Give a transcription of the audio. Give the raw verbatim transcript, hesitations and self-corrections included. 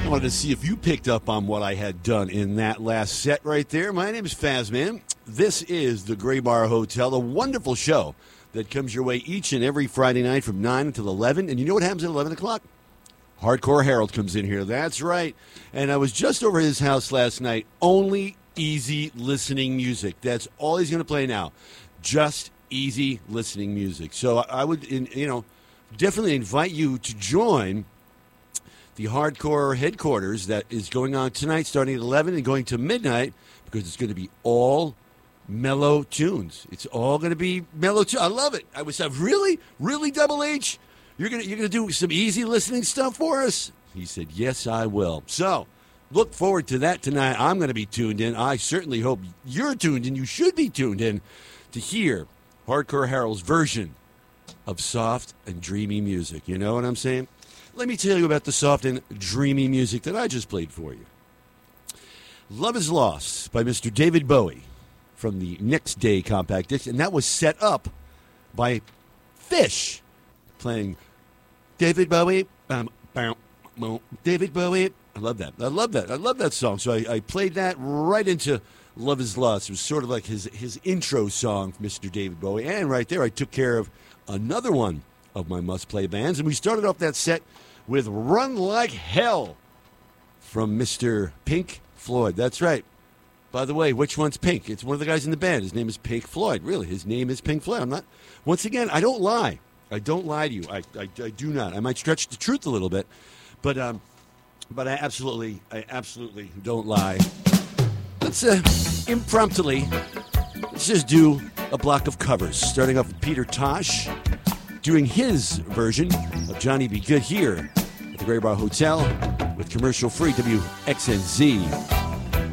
wanted to see if you picked up on what I had done in that last set right there. My name is Fazman. This is the Gray Bar Hotel, a wonderful show that comes your way each and every Friday night from nine until eleven. And you know what happens at eleven o'clock? Hardcore Harold comes in here. That's right. And I was just over his house last night. Only easy listening music. That's all he's going to play now. Just easy listening music. So I would, you know, definitely invite you to join the Hardcore headquarters that is going on tonight, starting at eleven and going to midnight, because it's going to be all mellow tunes. It's all going to be mellow tunes. I love it. I was like, really, really, Double H, you're going to you're going to do some easy listening stuff for us? He said, yes, I will. So look forward to that tonight. I'm going to be tuned in. I certainly hope you're tuned in. You should be tuned in to hear Hardcore Harold's version of soft and dreamy music. You know what I'm saying? Let me tell you about the soft and dreamy music that I just played for you. Love is Lost by Mister David Bowie from the Next Day compact disc, and that was set up by Fish playing David Bowie. Um, David Bowie. I love that. I love that. I love that song. So I, I played that right into Love is Lost. It was sort of like his, his intro song for Mister David Bowie. And right there, I took care of another one of my must-play bands. And we started off that set with Run Like Hell from Mister Pink Floyd. That's right. By the way, which one's Pink? It's one of the guys in the band. His name is Pink Floyd. Really, his name is Pink Floyd. I'm not. Once again, I don't lie. I don't lie to you. I, I, I do not. I might stretch the truth a little bit, but um, but I absolutely, I absolutely don't lie. Let's uh, impromptu, let's just do a block of covers, starting off with Peter Tosh doing his version of Johnny Be Good here at the Gray Bar Hotel with commercial-free W X N Z.